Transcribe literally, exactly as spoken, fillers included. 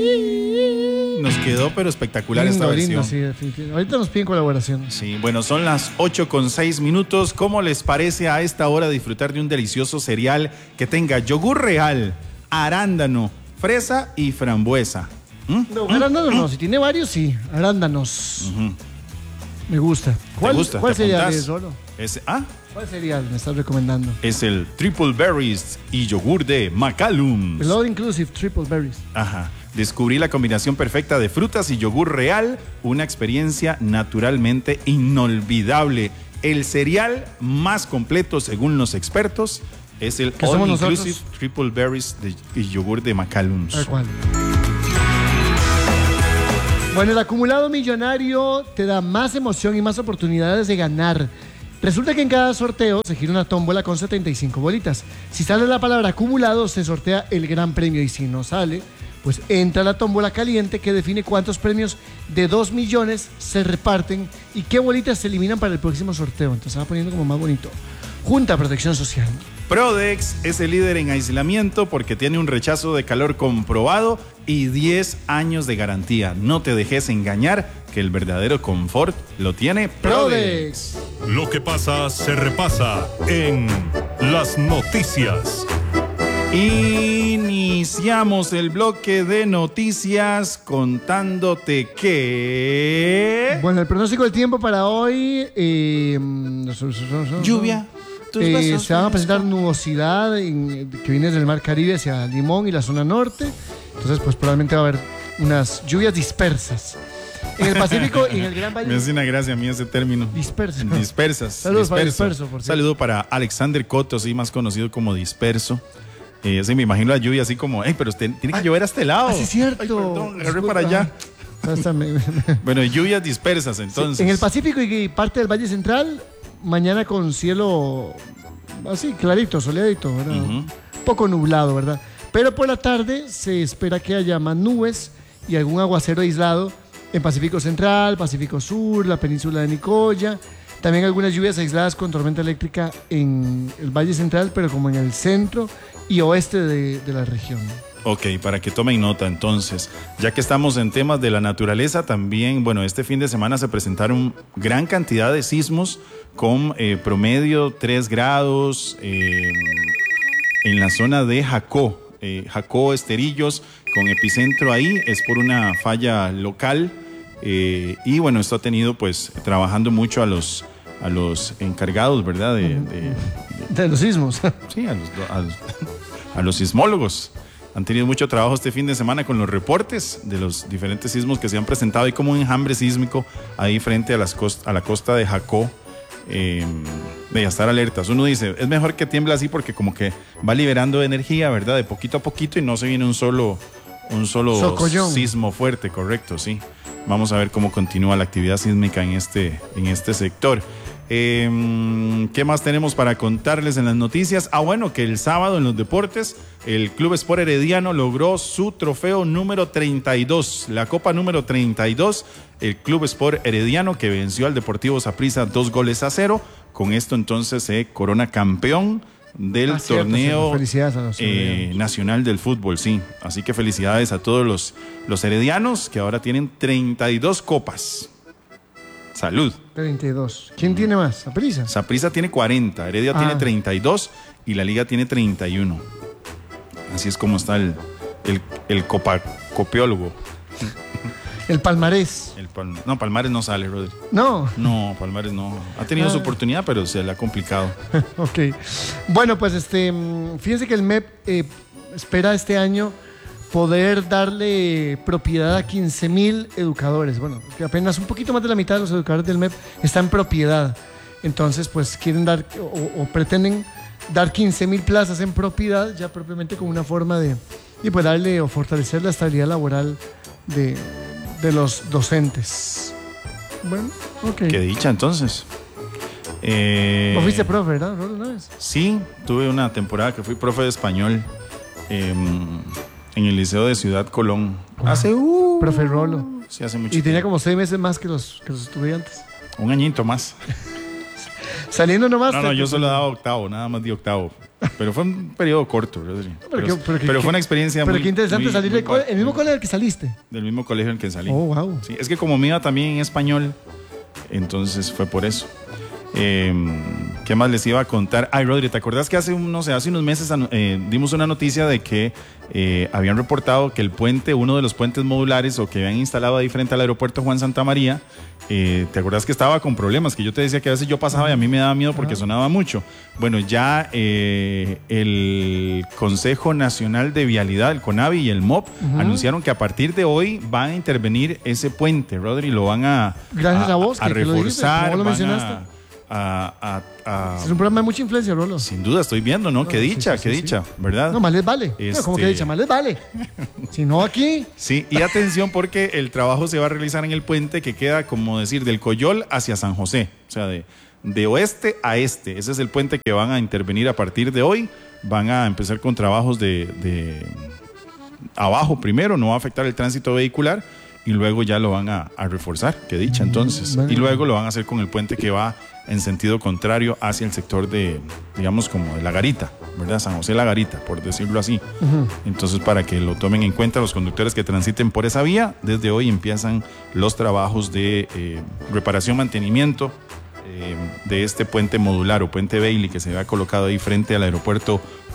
Nos quedó pero espectacular lindo, esta versión. Lindo, sí, definitivamente. Ahorita nos piden colaboración. Sí, bueno, son las ocho con seis minutos. ¿Cómo les parece a esta hora disfrutar de un delicioso cereal que tenga yogur real, arándano, fresa y frambuesa? ¿Mm? No, arándanos no, si tiene varios, sí. Arándanos. Uh-huh. Me gusta. ¿Cuál, ¿Te gusta? ¿cuál ¿Te sería apuntás? de solo? Es, ah, ¿Cuál cereal me estás recomendando? es el Triple Berries y yogur de Macalums. El All Inclusive Triple Berries. Ajá. Descubrí la combinación perfecta de frutas y yogur real, una experiencia naturalmente inolvidable. El cereal más completo, según los expertos, es el ¿Qué All somos Inclusive nosotros? Triple Berries de, y yogur de Macalums. A ver, ¿cuál? Bueno, el acumulado millonario te da más emoción y más oportunidades de ganar. Resulta que en cada sorteo se gira una tómbola con setenta y cinco bolitas. Si sale la palabra acumulado, se sortea el gran premio. Y si no sale, pues entra la tómbola caliente que define cuántos premios de dos millones se reparten y qué bolitas se eliminan para el próximo sorteo. Entonces se va poniendo como más bonito. Junta Protección Social. Prodex es el líder en aislamiento porque tiene un rechazo de calor comprobado y diez años de garantía. No te dejes engañar, que el verdadero confort lo tiene Prodex. Lo que pasa se repasa en las noticias. Iniciamos el bloque de noticias contándote que... Bueno, el pronóstico del tiempo para hoy... Eh, Lluvia. Eh, se van a presentar nubosidad en, que viene del Mar Caribe hacia Limón y la zona norte. Entonces, pues probablemente va a haber unas lluvias dispersas. En el Pacífico y en el Gran Valle. Me hace una gracia a mí ese término. Dispersas. Dispersas. Saludos disperso. para Disperso, por cierto. Saludo para Alexander Coto, sí, más conocido como Disperso. Eh, sí, me imagino la lluvia así como, hey, pero usted tiene que llover a este lado. Ah, sí, cierto. Ay, perdón, agarré Disculpa. para allá. Hasta me- Bueno, lluvias dispersas entonces. Sí, en el Pacífico y parte del Valle Central, mañana con cielo así, clarito, soleadito, ¿verdad? Ujú. Un poco nublado, ¿verdad? Pero por la tarde se espera que haya más nubes y algún aguacero aislado en Pacífico Central, Pacífico Sur, la península de Nicoya. También algunas lluvias aisladas con tormenta eléctrica en el Valle Central, pero como en el centro y oeste de, de la región. Ok, para que tomen nota entonces, ya que estamos en temas de la naturaleza, también, bueno, este fin de semana se presentaron gran cantidad de sismos con eh, promedio tres grados eh, en la zona de Jacó, eh, Jacó, Esterillos, con epicentro ahí, es por una falla local eh, y bueno, esto ha tenido pues trabajando mucho a los, a los encargados, ¿verdad? De, de, de, De los sismos. sí, a los, a los, a los sismólogos. Han tenido mucho trabajo este fin de semana con los reportes de los diferentes sismos que se han presentado. Hay como un enjambre sísmico ahí frente a, las cost a la costa de Jacó. Eh, de estar alertas. Uno dice, es mejor que tiemble así porque como que va liberando energía, ¿verdad? De poquito a poquito y no se viene un solo, un solo Socollón. sismo fuerte, correcto, sí. Vamos a ver cómo continúa la actividad sísmica en este, en este sector. Eh, ¿Qué más tenemos para contarles en las noticias? Ah, bueno, que el sábado en los deportes, el Club Sport Herediano logró su trofeo número treinta y dos, la Copa número treinta y dos, el Club Sport Herediano que venció al Deportivo Saprissa dos goles a cero. Con esto entonces se corona campeón del Ah, cierto, torneo cierto. Felicidades a los eh, heredianos. nacional del fútbol, sí. Así que felicidades a todos los, los heredianos que ahora tienen treinta y dos copas. Salud. treinta y dos. ¿Quién tiene más? Saprissa. Saprissa tiene cuarenta, Heredia Ah. tiene treinta y dos y la Liga tiene treinta y uno. Así es como está el, el, el copa, copiólogo. El palmarés. El Pal- no, Palmares no sale, brother. No. No, Palmares no. Ha tenido su Ah. oportunidad, pero se le ha complicado. Ok. Bueno, pues este, mm, fíjense que el M E P eh, espera este año poder darle propiedad a quince mil educadores. Bueno, que apenas un poquito más de la mitad de los educadores del M E P están en propiedad. Entonces, pues quieren dar o, o pretenden dar quince mil plazas en propiedad, ya propiamente como una forma de, y pues darle o fortalecer la estabilidad laboral de, de los docentes. Bueno, ok. Qué dicha, entonces. Eh, ¿Vos fuiste profe, verdad, Rolo, una vez? Sí, tuve una temporada que fui profe de español eh, en el Liceo de Ciudad Colón. Hace uh, Profe Rolo. Sí, hace mucho Y tenía tiempo. como seis meses más que los, que los estudiantes. Un añito más. Saliendo nomás. No, no, te- yo solo daba octavo, nada más di octavo. Pero fue un periodo corto, Rodri. Pero Pero, qué- pero qué- pero qué- fue una experiencia Pero muy... qué interesante muy- salir muy del cole, buena. el mismo colegio del que saliste. Del mismo colegio en el que salí. Oh, wow. Sí, es que como me iba también en español, entonces fue por eso. Eh, ¿Qué más les iba a contar? Ay, Rodri, ¿te acordás que hace, un, no sé, hace unos meses eh, dimos una noticia de que eh, habían reportado que el puente, uno de los puentes modulares o que habían instalado ahí frente al aeropuerto Juan Santa María, eh, ¿te acordás que estaba con problemas? Que yo te decía que a veces yo pasaba y a mí me daba miedo porque sonaba mucho. Bueno, ya eh, el Consejo Nacional de Vialidad, el CONAVI y el M O P uh-huh. anunciaron que a partir de hoy van a intervenir ese puente, Rodri, lo van a, Gracias a, a vos, a que, reforzar. que lo dijiste, ¿cómo lo mencionaste? A, A, a, a, es un programa de mucha influencia, Rolo. Sin duda, estoy viendo, ¿no? no qué dicha, sí, sí, qué sí, dicha, sí. ¿verdad? No, más les vale. Este... No, como que dicha, más les vale. Si no, aquí. Sí, y atención porque el trabajo se va a realizar en el puente que queda, como decir, del Coyol hacia San José. O sea, de, de oeste a este. Ese es el puente que van a intervenir a partir de hoy. Van a empezar con trabajos de, de abajo primero, no va a afectar el tránsito vehicular. Y luego ya lo van a, a reforzar, qué dicha entonces. Bueno. Y luego lo van a hacer con el puente que va en sentido contrario hacia el sector de, digamos, como de La Garita, ¿verdad? San José La Garita, por decirlo así. Uh-huh. Entonces, para que lo tomen en cuenta los conductores que transiten por esa vía, desde hoy empiezan los trabajos de eh, reparación, mantenimiento eh, de este puente modular o puente Bailey que se ha colocado ahí frente al aeropuerto